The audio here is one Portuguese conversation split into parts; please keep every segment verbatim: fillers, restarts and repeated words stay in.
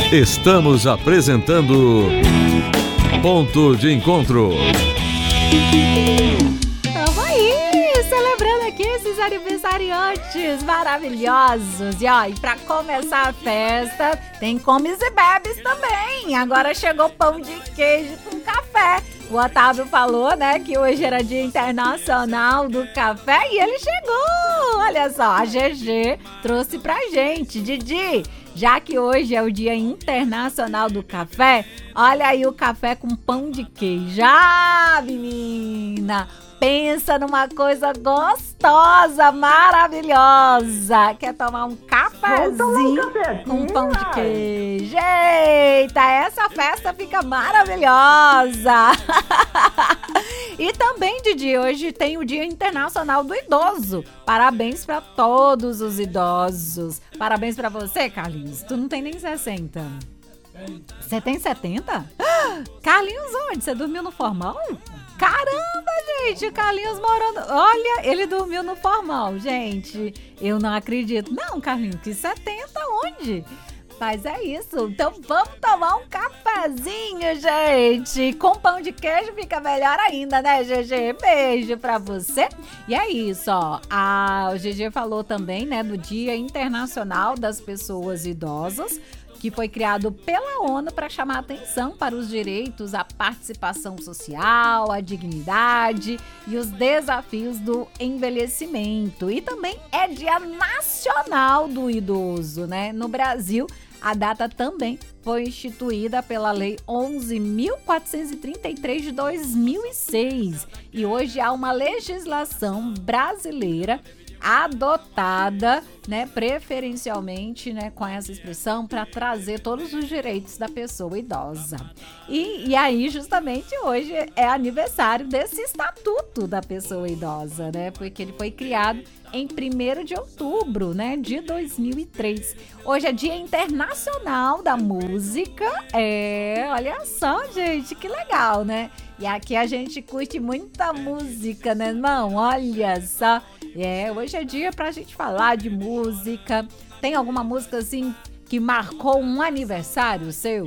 Estamos apresentando Ponto de Encontro. Tamo aí, celebrando aqui esses aniversariantes maravilhosos. E ó, e pra começar a festa, tem comes e bebes também. Agora chegou pão de queijo com café. O Otávio falou, né, que hoje era Dia Internacional do Café e ele chegou. Olha só, a G G trouxe pra gente. Didi, já que hoje é o Dia Internacional do Café, olha aí o café com pão de queijo. Ah, menina! Pensa numa coisa gostosa, maravilhosa. Quer tomar um cafezinho com um pão de queijo? Eita, essa festa fica maravilhosa. E também, Didi, hoje tem o Dia Internacional do Idoso. Parabéns para todos os idosos. Parabéns para você, Carlinhos. Tu não tem nem sessenta. Você tem setenta? Carlinhos, onde? Você dormiu no formal? Caramba, gente, o Carlinhos morando... Olha, ele dormiu no formal, gente. Eu não acredito. Não, Carlinhos, que setenta onde? Mas é isso. Então vamos tomar um cafezinho, gente. Com pão de queijo fica melhor ainda, né, G G? Beijo pra você. E é isso, ó. A, o G G falou também, né, do Dia Internacional das Pessoas Idosas, que foi criado pela ONU para chamar atenção para os direitos à participação social, à dignidade e os desafios do envelhecimento. E também é Dia Nacional do Idoso, né? No Brasil, a data também foi instituída pela Lei onze mil quatrocentos e trinta e três de dois mil e seis. E hoje há uma legislação brasileira adotada, né, preferencialmente, né, com essa expressão para trazer todos os direitos da pessoa idosa. E, e aí, justamente, hoje é aniversário desse estatuto da pessoa idosa, né, porque ele foi criado em primeiro de outubro, né, de dois mil e três. Hoje é Dia Internacional da Música. É, olha só, gente, que legal, né? E aqui a gente curte muita música, né, irmão? Olha só. É, hoje é dia pra gente falar de música. Tem alguma música, assim, que marcou um aniversário seu?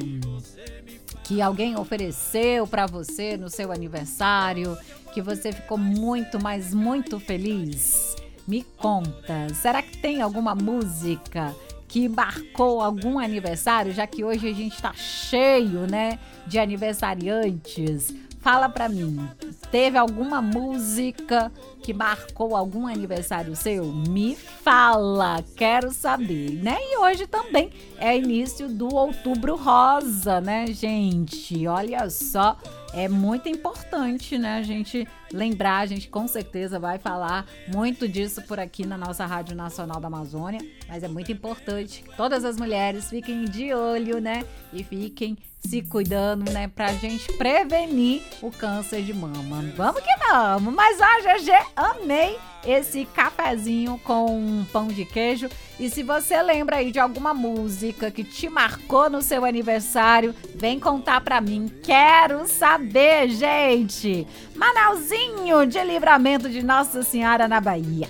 Que alguém ofereceu pra você no seu aniversário? Que você ficou muito, mas muito feliz? Me conta. Será que tem alguma música que marcou algum aniversário? Já que hoje a gente tá cheio, né, de aniversariantes. Fala pra mim, teve alguma música que marcou algum aniversário seu? Me fala, quero saber, né? E hoje também é início do Outubro Rosa, né, gente? Olha só, é muito importante, né, a gente lembrar, a gente com certeza vai falar muito disso por aqui na nossa Rádio Nacional da Amazônia, mas é muito importante que todas as mulheres fiquem de olho, né, e fiquem se cuidando, né, pra gente prevenir o câncer de mama. Vamos que vamos! Mas ó, G G, amei esse cafezinho com pão de queijo. E se você lembra aí de alguma música que te marcou no seu aniversário, vem contar pra mim. Quero saber, gente! Manauzinho de Livramento de Nossa Senhora na Bahia.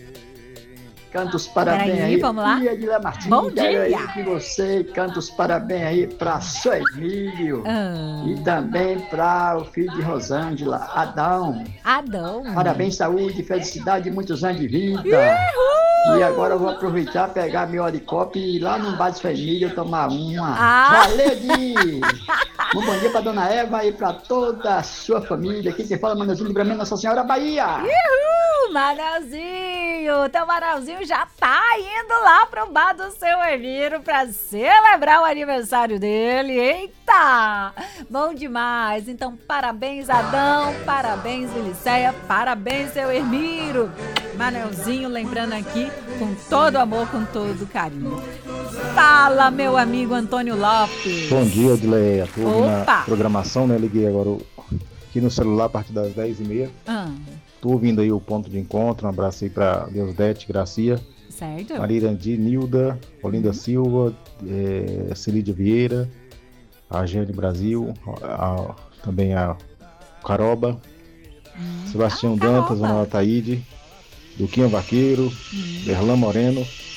Canta os parabéns aí, aí, vamos lá. Dia de Léa Martins, bom dia aí que você canta os parabéns aí para seu Emílio ah. e também para o filho de Rosângela, Adão. Adão. Parabéns, saúde, felicidade e muitos anos de vida. Uhul! E agora eu vou aproveitar, pegar meu helicóptero e ir lá no bar do seu Emílio tomar uma. Ah. Valeu, Di! Um bom dia para dona Eva e para toda a sua família. Aqui quem fala, Manauzinho de Livramento, Nossa Senhora Bahia. Uhul! Manauzinho! Teu Manauzinho já tá indo lá pro bar do seu Emílio pra celebrar o aniversário dele. Eita! Bom demais! Então, parabéns, Adão, parabéns, Liceia, parabéns, seu Emílio. Manelzinho, lembrando aqui, com todo amor, com todo carinho. Fala, meu amigo Antônio Lopes. Bom dia, Edileia. Tô Opa. na programação, né? Liguei agora aqui no celular a partir das dez e meia. Ah. Tô ouvindo aí o ponto de encontro. Um abraço aí pra Deusdete, Gracia. Certo. Maria Irandi, Nilda, Olinda uhum. Silva, é, Celídia Vieira, a Jane Brasil, a, também a Caroba, hum. Sebastião ah, Dantas, Ana Taíde, Duquinha Vaqueiro, hum. Berlan Moreno,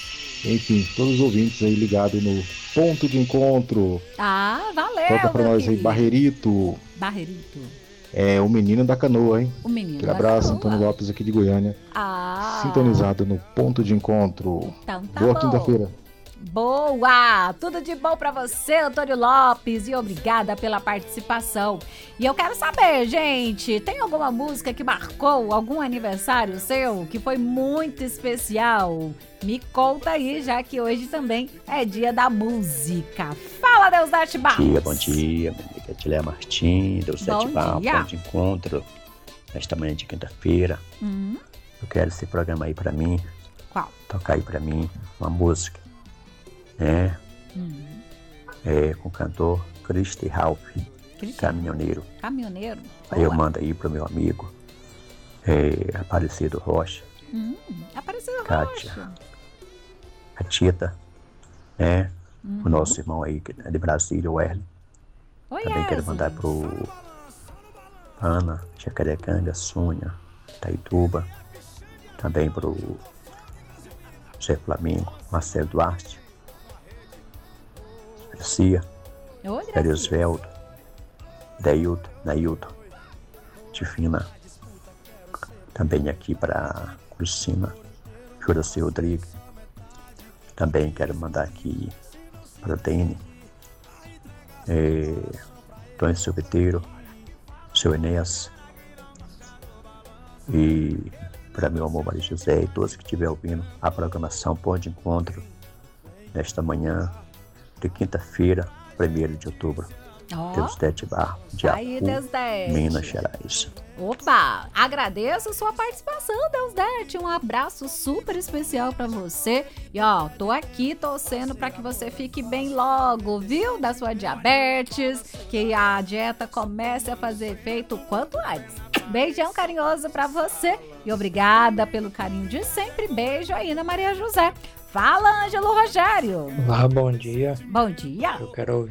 enfim, todos os ouvintes aí ligados no Ponto de Encontro. Ah, valeu. Toca pra nós querido. aí, Barrerito. Barrerito. É o menino da canoa, hein? O menino Aquele da abraço, canoa. Antônio Lopes aqui de Goiânia. Ah. Sintonizado no Ponto de Encontro. Então tá Boa bom. quinta-feira. Boa! Tudo de bom pra você, Antônio Lopes, e obrigada pela participação. E eu quero saber, gente, tem alguma música que marcou algum aniversário seu que foi muito especial? Me conta aí, já que hoje também é dia da música. Fala, Deusdete Barros! Bom dia, bom dia, minha amiga Tiléa Martins, Deusdete Bom Barros, dia. ponto de encontro, nesta manhã de quinta-feira. Hum, Eu quero esse programa aí pra mim, qual? tocar aí pra mim uma música, né? Hum, É, com o cantor Christy Ralph, Cristian, caminhoneiro. caminhoneiro? Aí eu Boa. mando aí pro meu amigo, é, Aparecido Rocha, Hum, Apareceu Kátia. Rocha. a Tita, né? Uhum. O nosso irmão aí que é de Brasília, o Erle. Oi, Também quero Wesley. mandar pro Ana, Jacarecanga, Sônia, Taituba. Também pro Zé Flamengo, Marcelo Duarte, Garcia, Oi, Gracinha. Erisveldo, Deilton, Nailton, Tifina. Também aqui para Cristina, Juraci Rodrigues. Também quero mandar aqui para Dene, é, Tony Silveteiro, seu Enéas. E para meu amor Maria José e todos que estiverem ouvindo a programação Ponto de Encontro nesta manhã de quinta-feira, primeiro de outubro. Ó, Deusdete Barros, de aí, Apu, Deusdete. Minas Gerais. Opa, agradeço sua participação, Deusdete. Um abraço super especial pra você. E ó, tô aqui torcendo pra que você fique bem logo, viu? Da sua diabetes, que a dieta comece a fazer efeito o quanto antes. Beijão carinhoso pra você e obrigada pelo carinho de sempre. Beijo aí na Maria José. Fala, Ângelo Rogério. Olá, bom dia. Bom dia. Eu quero ouvir